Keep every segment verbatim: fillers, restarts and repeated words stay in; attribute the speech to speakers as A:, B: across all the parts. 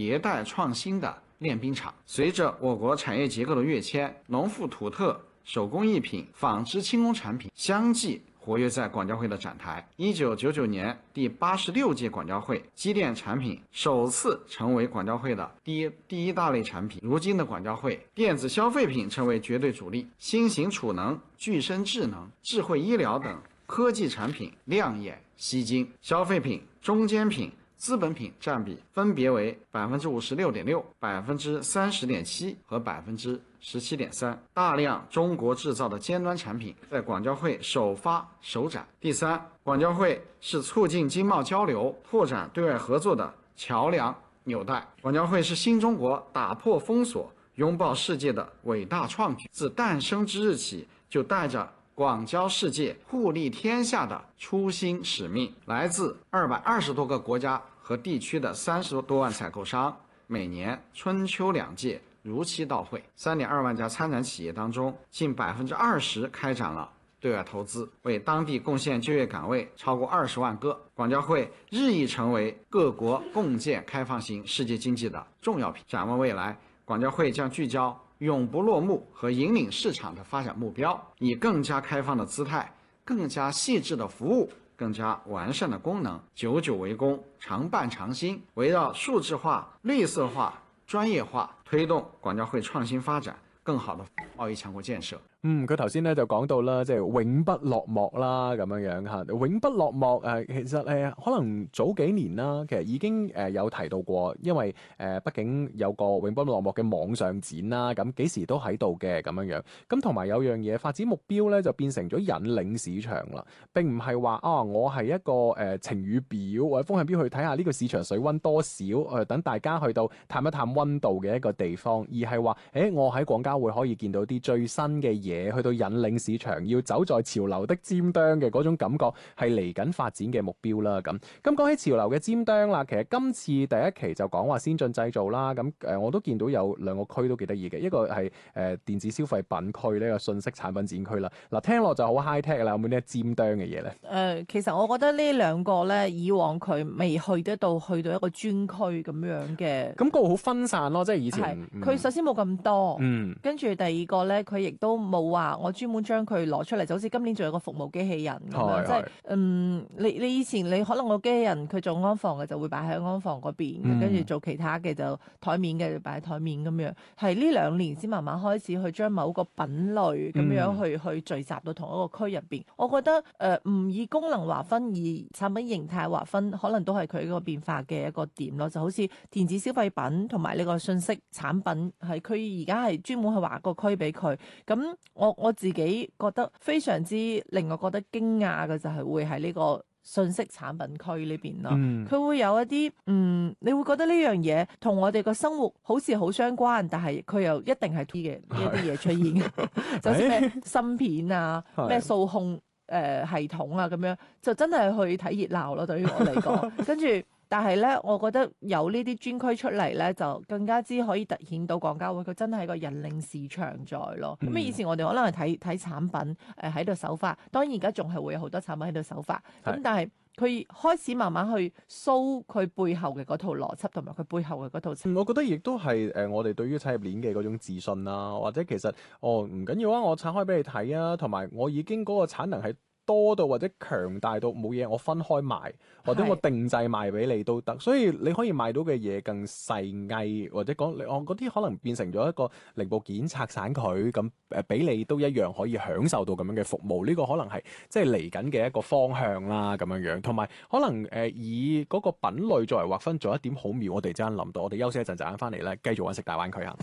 A: 迭代創新的練兵場。隨着我國產業結構的躍遷，農副土特、手工藝品、紡織輕工產品相繼活躍在廣交會的展台。一九九九年第八十六屆廣交會，機電產品首次成為廣交會的第一第一大類產品。如今的廣交會，電子消費品成為絕對主力，新型儲能、具身智能、智慧醫療等科技產品亮眼吸睛。消費品、中間品、資本品佔比分別為百分之五十六點六、百分之三十點七和百分之十七點三。大量中國製造的尖端產品在廣交會首發首展。第三，廣交會是促進經貿交流、拓展對外合作的橋樑紐帶。廣交會是新中國打破封鎖、擁抱世界的偉大創舉。自誕生之日起，就帶着廣交世界、互利天下的初心使命，來自二百二十多個國家和地區的三十多萬採購商，每年春秋兩季如期到會。三點二萬家參展企業當中，近百分之二十開展了對外投資，為當地貢獻就業崗位超過二十萬個。廣交會日益成為各國共建開放型世界經濟的重要品。展望未來，廣交會將聚焦永不落幕和引領市場的發展目標，以更加開放的姿態、更加細緻的服務、更加完善的功能，久久為功，常辦常新，圍繞數字化、綠色化、專業化，推動廣交會創新發展，更好的貿易強國建設。
B: 嗯，佢頭先咧就講到啦，即係永不落幕啦，咁樣樣吓，永不落幕誒，其實誒可能早幾年啦，其實已經誒有提到過，因為誒畢竟有個永不落幕嘅網上展啦，咁幾時都喺度嘅咁樣樣，咁同埋有樣嘢發展目標咧就變成咗引領市場啦，並唔係話啊我係一個誒晴雨表或者風向標去睇下呢個市場水溫多少，誒等大家去到探一探溫度嘅一個地方，而係話誒我喺廣交會可以見到啲最新嘅嘢。嘢去到引領市場，要走在潮流的尖端嘅嗰種感覺，係嚟緊發展嘅目標啦。咁咁講起潮流嘅尖端啦，其實今次第一期就講話先進製造啦。咁誒，我都見到有兩個區都幾得意嘅，一個係誒電子消費品區呢個信息產品展區啦。嗱，聽落就好 high tech 啦，有冇啲尖端嘅嘢咧？誒、
C: 呃，其實我覺得呢兩個咧，以往佢未去得到去到一個專區咁樣嘅，
B: 咁個好分散咯，即係以前
C: 佢、嗯、首先冇咁多，
B: 嗯，
C: 跟住第二個咧，佢亦都冇話我專門將佢攞出嚟，就好似今年仲有個服務機器人咁樣，即係嗯，你你以前你可能個機器人佢做安防嘅就會擺喺安防嗰邊，跟住、嗯、做其他嘅就台面嘅就擺喺台面咁樣，係呢兩年先慢慢開始去將某個品類咁樣去、嗯、去聚集到同一個區入邊。我覺得誒唔、呃、以功能劃分，以產品形態劃分，可能都係佢個變化嘅一個點咯。就好似電子消費品同埋呢個信息產品，係佢而家係專門去劃個區俾佢。咁我我自己覺得非常之令我覺得驚訝嘅就係會喺呢個信息產品區呢邊咯。佢、嗯、會有一啲嗯，你會覺得呢樣嘢同我哋個生活好似好相關，但係佢又一定係 T 嘅呢一啲嘢出現，就好似咩芯片啊、咩數控誒、呃、系統啊咁樣，就真係去睇熱鬧咯。對於我嚟講，跟住。但係咧，我覺得有呢啲專區出嚟咧，就更加之可以凸顯到廣交會佢真係一個引領市場在咯。咁、嗯、以前我哋可能係睇睇產品誒喺度首發，當然而家仲係會有好多產品喺度首發。咁但係佢開始慢慢去 show 佢背後嘅嗰套邏輯同埋佢背後嘅嗰套、
B: 嗯。我覺得亦都係誒我哋對於產業鏈嘅嗰種自信啦，或者其實哦唔緊要啊，我拆開俾你睇啊，同埋我已經嗰個產能係多到或者強大到冇嘢，我分開賣或者我定製賣俾你都得，所以你可以賣到嘅嘢更細藝，或者講我嗰啲可能變成咗一個零部件拆散佢咁誒，俾你都一樣可以享受到咁樣嘅服務。呢、這個可能係即係嚟緊嘅一個方向啦，咁樣樣。同埋可能誒、呃、以嗰個品類作為劃分，做一點好妙。我哋陣間諗到，我哋休息一陣，陣間翻嚟咧，繼續揾食大灣區啊！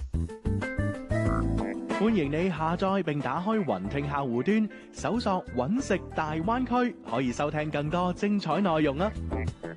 D: 歡迎你下載並打開雲聽客戶端，搜索揾食大灣區，可以收聽更多精彩內容啊！